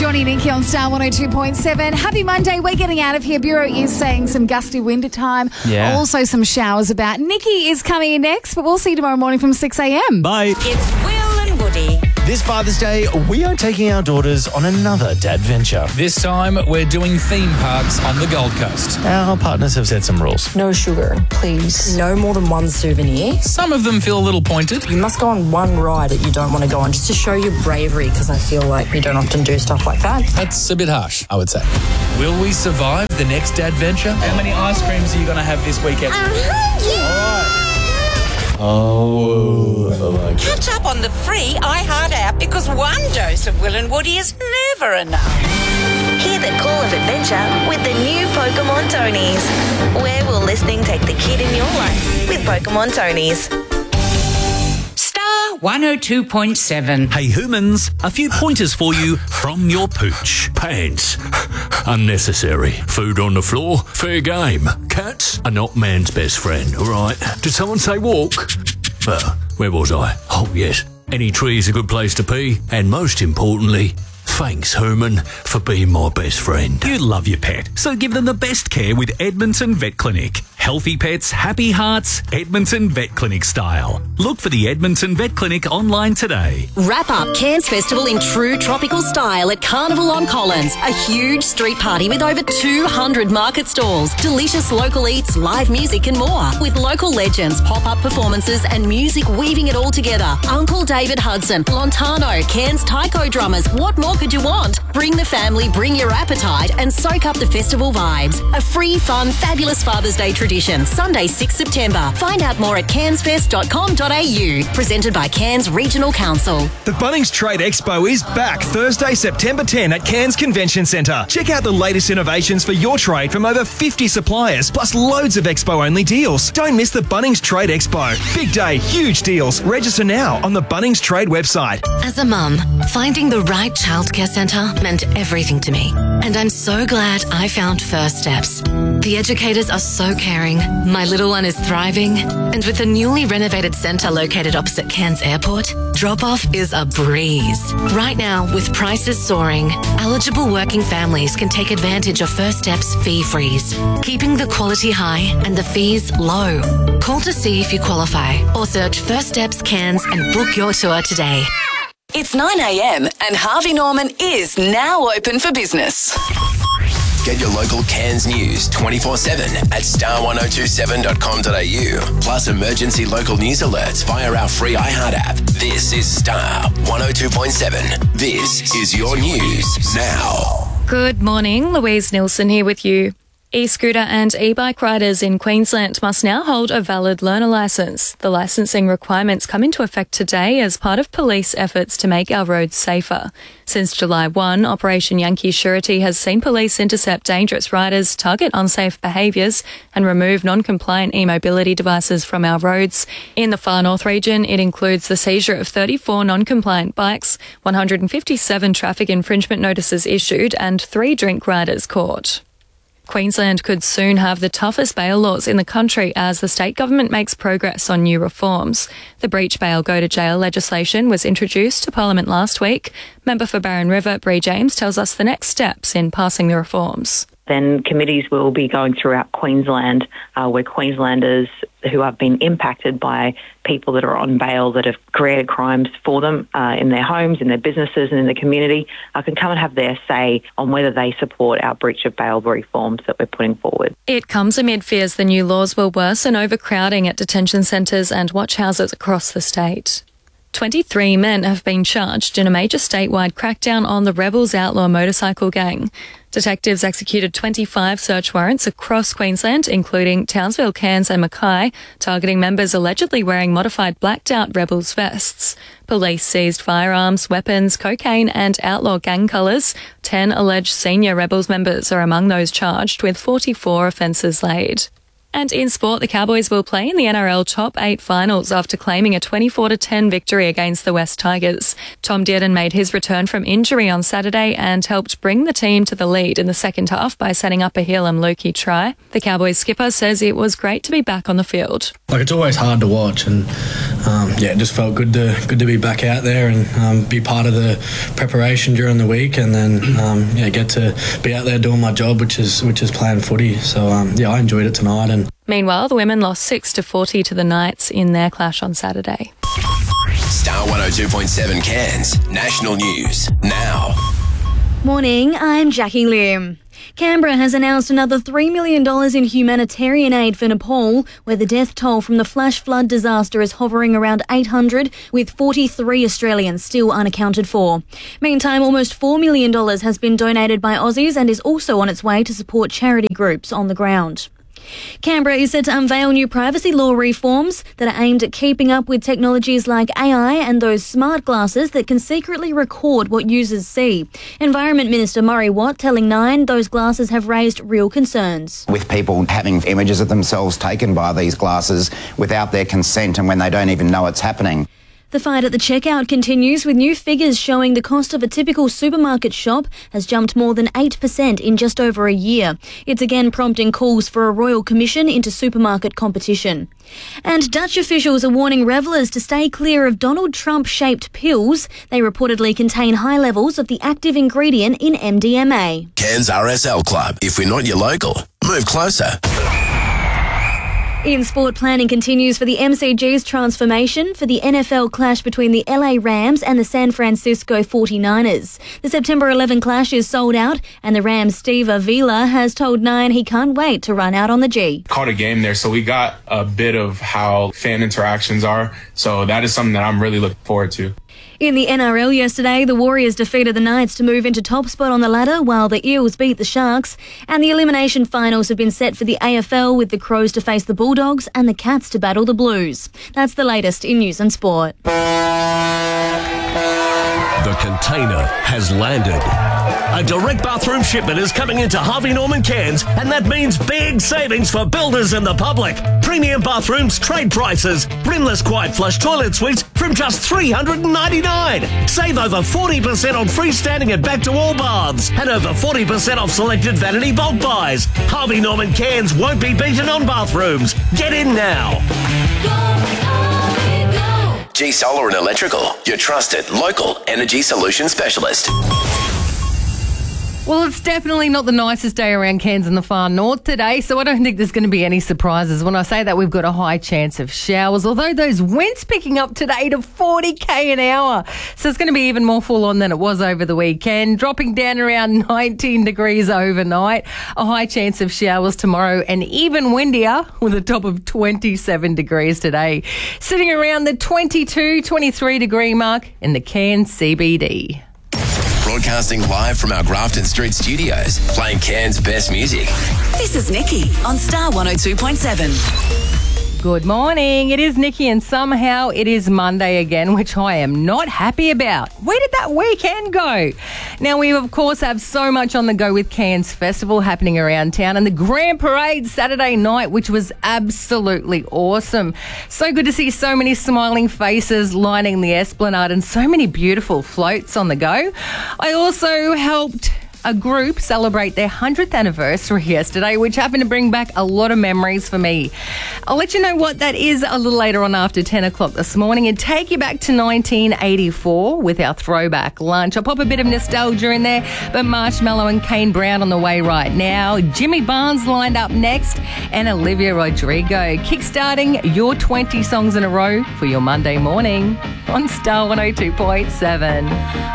Johnny and Nikki on Star 102.7. Happy Monday. We're getting out of here. Bureau is saying some gusty wind at time. Yeah. Also some showers about. Nikki is coming in next, but we'll see you tomorrow morning from 6 a.m. Bye. It's Will and Woody. This Father's Day, we are taking our daughters on another dad venture. This time, we're doing theme parks on the Gold Coast. Our partners have set some rules. No sugar, please. No more than one souvenir. Some of them feel a little pointed. You must go on one ride that you don't want to go on just to show your bravery, because I feel like you don't often do stuff like that. That's a bit harsh, I would say. Will we survive the next adventure? How many ice creams are you going to have this weekend? Catch up on the free iHeart app because one dose of Will and Woody is never enough. Hear the call of adventure with the new Pokemon Tonies. Where will listening take the kid in your life with Pokemon Tonies? Star 102.7. Hey humans, a few pointers for you from your pooch. Pants, unnecessary. Food on the floor, fair game. Cats are not man's best friend, alright? Did someone say walk? Where was I? Oh yes, any tree is a good place to pee, and most importantly, thanks, Herman, for being my best friend. You love your pet, so give them the best care with Edmonton Vet Clinic. Healthy pets, happy hearts, Edmonton Vet Clinic style. Look for the Edmonton Vet Clinic online today. Wrap up Cairns Festival in true tropical style at Carnival on Collins. A huge street party with over 200 market stalls, delicious local eats, live music and more. With local legends, pop-up performances and music weaving it all together. Uncle David Hudson, Lontano, Cairns Taiko drummers. What more could you want? Bring the family, bring your appetite and soak up the festival vibes. A free, fun, fabulous Father's Day tradition. Sunday, 6 September. Find out more at cairnsfest.com.au. Presented by Cairns Regional Council. The Bunnings Trade Expo is back Thursday, September 10 at Cairns Convention Centre. Check out the latest innovations for your trade from over 50 suppliers, plus loads of Expo-only deals. Don't miss the Bunnings Trade Expo. Big day, huge deals. Register now on the Bunnings Trade website. As a mum, finding the right childcare centre meant everything to me. And I'm so glad I found First Steps. The educators are so caring. My little one is thriving. And with the newly renovated centre located opposite Cairns Airport, drop-off is a breeze. Right now, with prices soaring, eligible working families can take advantage of First Steps fee freeze, keeping the quality high and the fees low. Call to see if you qualify or search First Steps Cairns and book your tour today. It's 9 a.m. and Harvey Norman is now open for business. Get your local Cairns news 24/7 at star1027.com.au. Plus emergency local news alerts via our free iHeart app. This is Star 102.7. This is your news now. Good morning, Louise Nilsson here with you. E-scooter and e-bike riders in Queensland must now hold a valid learner licence. The licensing requirements come into effect today as part of police efforts to make our roads safer. Since July 1, Operation Yankee Surety has seen police intercept dangerous riders, target unsafe behaviours and remove non-compliant e-mobility devices from our roads. In the Far North region, it includes the seizure of 34 non-compliant bikes, 157 traffic infringement notices issued and 3 drink riders caught. Queensland could soon have the toughest bail laws in the country as the state government makes progress on new reforms. The breach bail go to jail legislation was introduced to Parliament last week. Member for Barron River, Bree James, tells us the next steps in passing the reforms. Then committees will be going throughout Queensland where Queenslanders who have been impacted by people that are on bail that have created crimes for them in their homes, in their businesses and in the community can come and have their say on whether they support our breach of bail reforms that we're putting forward. It comes amid fears the new laws will worsen overcrowding at detention centres and watch houses across the state. 23 men have been charged in a major statewide crackdown on the Rebels Outlaw motorcycle gang. Detectives executed 25 search warrants across Queensland, including Townsville, Cairns and Mackay, targeting members allegedly wearing modified blacked-out Rebels vests. Police seized firearms, weapons, cocaine and outlaw gang colours. 10 alleged senior Rebels members are among those charged, with 44 offences laid. And in sport, the Cowboys will play in the NRL Top 8 finals after claiming a 24-10 victory against the West Tigers. Tom Dearden made his return from injury on Saturday and helped bring the team to the lead in the second half by setting up a Helam Lukey try. The Cowboys skipper says it was great to be back on the field. It's always hard to watch, and it just felt good to be back out there and be part of the preparation during the week, and then get to be out there doing my job, which is playing footy. So I enjoyed it tonight. And meanwhile, the women lost 6-40 to the Knights in their clash on Saturday. Star 102.7 Cairns National News now. Morning, I'm Jackie Lim. Canberra has announced another $3 million in humanitarian aid for Nepal, where the death toll from the flash flood disaster is hovering around 800, with 43 Australians still unaccounted for. Meantime, almost $4 million has been donated by Aussies and is also on its way to support charity groups on the ground. Canberra is set to unveil new privacy law reforms that are aimed at keeping up with technologies like AI and those smart glasses that can secretly record what users see. Environment Minister Murray Watt telling Nine those glasses have raised real concerns. With people having images of themselves taken by these glasses without their consent and when they don't even know it's happening. The fight at the checkout continues, with new figures showing the cost of a typical supermarket shop has jumped more than 8% in just over a year. It's again prompting calls for a royal commission into supermarket competition. And Dutch officials are warning revellers to stay clear of Donald Trump-shaped pills. They reportedly contain high levels of the active ingredient in MDMA. Cairns RSL Club. If we're not your local, move closer. In sport, planning continues for the MCG's transformation for the NFL clash between the LA Rams and the San Francisco 49ers. The September 11 clash is sold out, and the Rams' Steve Avila has told Nine he can't wait to run out on the G. Caught a game there, so we got a bit of how fan interactions are. So that is something that I'm really looking forward to. In the NRL yesterday, the Warriors defeated the Knights to move into top spot on the ladder, while the Eels beat the Sharks. And the elimination finals have been set for the AFL, with the Crows to face the Bulldogs and the Cats to battle the Blues. That's the latest in news and sport. The container has landed. A direct bathroom shipment is coming into Harvey Norman Cairns, and that means big savings for builders and the public. Premium bathrooms, trade prices, brimless quiet flush toilet suites from just $399. Save over 40% on freestanding and back-to-wall baths, and over 40% off selected vanity bulk buys. Harvey Norman Cairns won't be beaten on bathrooms. Get in now. G Solar and Electrical, your trusted local energy solution specialist. Well, it's definitely not the nicest day around Cairns in the far north today, so I don't think there's going to be any surprises. When I say that, we've got a high chance of showers, although those winds picking up today to 40k an hour. So it's going to be even more full on than it was over the weekend, dropping down around 19 degrees overnight. A high chance of showers tomorrow and even windier with a top of 27 degrees today. Sitting around the 22, 23 degree mark in the Cairns CBD. Broadcasting live from our Grafton Street studios, playing Cairns' best music. This is Nikki on Star 102.7. Good morning. It is Nikki, and somehow it is Monday again, which I am not happy about. Where did that weekend go? Now, we, of course, have so much on the go with Cairns Festival happening around town and the Grand Parade Saturday night, which was absolutely awesome. So good to see so many smiling faces lining the Esplanade and so many beautiful floats on the go. I also helped a group celebrate their 100th anniversary yesterday, which happened to bring back a lot of memories for me. I'll let you know what that is a little later on after 10 o'clock this morning and take you back to 1984 with our throwback lunch. I'll pop a bit of nostalgia in there, but Marshmallow and Kane Brown on the way right now. Jimmy Barnes lined up next and Olivia Rodrigo kickstarting your 20 songs in a row for your Monday morning on Star 102.7.